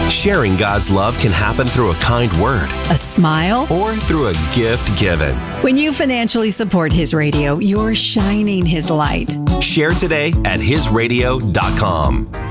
Sharing God's love can happen through a kind word A smile? or through a gift given. When you financially support His Radio, you're shining His light. Share today at hisradio.com.